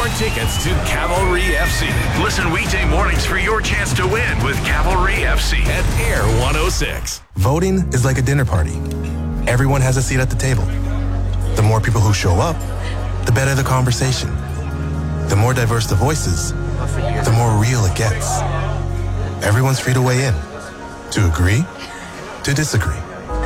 tickets to Cavalry FC. Listen weekday mornings for your chance to win with Cavalry FC at Air 106. Voting is like a dinner party. Everyone has a seat at the table. The more people who show up, the better the conversation. The more diverse the voices, the more real it gets. Everyone's free to weigh in, to agree, to disagree.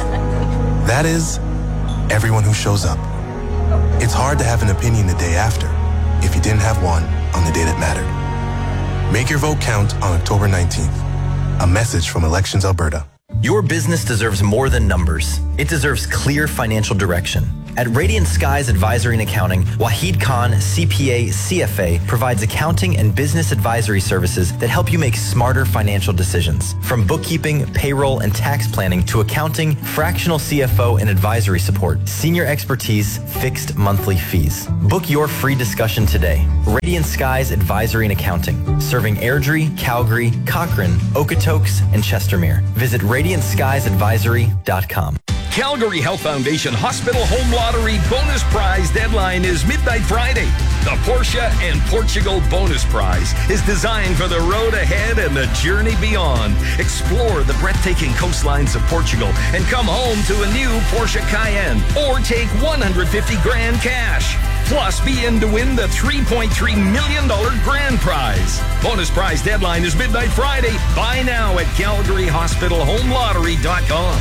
That is, everyone who shows up. It's hard to have an opinion the day after if you didn't have one on the day that mattered. Make your vote count on October 19th. A message from Elections Alberta. Your business deserves more than numbers. It deserves clear financial direction. At Radiant Skies Advisory and Accounting, Wahid Khan, CPA, CFA, provides accounting and business advisory services that help you make smarter financial decisions. From bookkeeping, payroll, and tax planning to accounting, fractional CFO, and advisory support, senior expertise, fixed monthly fees. Book your free discussion today. Radiant Skies Advisory and Accounting, serving Airdrie, Calgary, Cochrane, Okotoks, and Chestermere. Visit radiantskiesadvisory.com. Calgary Health Foundation Hospital Home Lottery bonus prize deadline is midnight Friday. The Porsche and Portugal bonus prize is designed for the road ahead and the journey beyond. Explore the breathtaking coastlines of Portugal and come home to a new Porsche Cayenne or take $150 grand cash. Plus, be in to win the $3.3 million grand prize. Bonus prize deadline is midnight Friday. Buy now at CalgaryHospitalHomeLottery.com.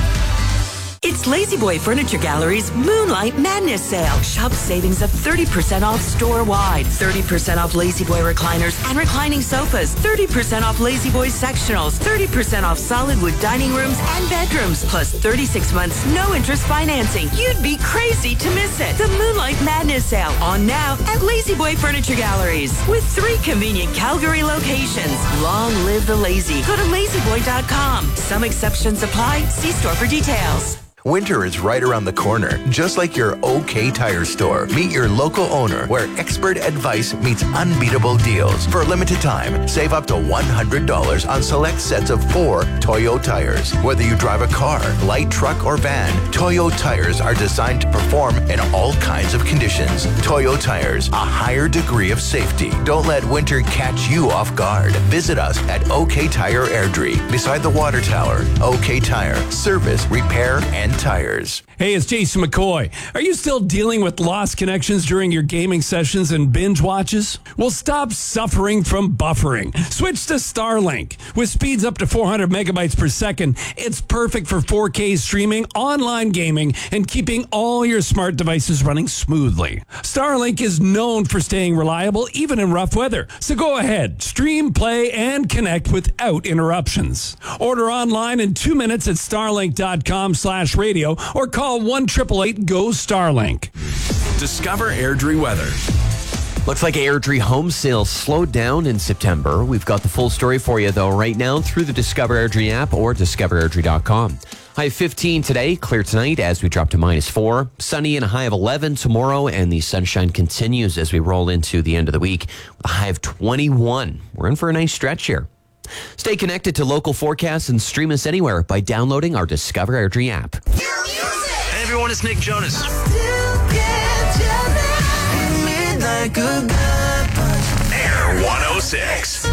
It's La-Z-Boy Furniture Gallery's Moonlight Madness Sale. Shop savings of 30% off store-wide, 30% off La-Z-Boy recliners and reclining sofas, 30% off La-Z-Boy sectionals, 30% off solid wood dining rooms and bedrooms, plus 36 months no-interest financing. You'd be crazy to miss it. The Moonlight Madness Sale on now at La-Z-Boy Furniture Galleries with 3 convenient Calgary locations. Long live the lazy. Go to lazyboy.com. Some exceptions apply. See store for details. Winter is right around the corner, just like your OK Tire store. Meet your local owner where expert advice meets unbeatable deals. For a limited time, save up to $100 on select sets of 4 Toyo tires. Whether you drive a car, light truck, or van, Toyo tires are designed to perform in all kinds of conditions. Toyo tires, a higher degree of safety. Don't let winter catch you off guard. Visit us at OK Tire Airdrie, beside the water tower. OK Tire, service, repair, and tires. Hey, it's Jason McCoy. Are you still dealing with lost connections during your gaming sessions and binge watches? Well, stop suffering from buffering. Switch to Starlink. With speeds up to 400 megabytes per second, it's perfect for 4K streaming, online gaming, and keeping all your smart devices running smoothly. Starlink is known for staying reliable even in rough weather. So go ahead, stream, play, and connect without interruptions. Order online in 2 minutes at starlink.com/radio or call 1-888-GO-STARLINK. Discover Airdrie weather. Looks like Airdrie home sales slowed down in September. We've got the full story for you, though, right now through the Discover Airdrie app or discoverairdrie.com. High of 15 today, clear tonight as we drop to -4. Sunny and a high of 11 tomorrow, and the sunshine continues as we roll into the end of the week with a high of 21. We're in for a nice stretch here. Stay connected to local forecasts and stream us anywhere by downloading our Discover Airdrie app. Hey everyone, it's Nick Jonas. Air 106.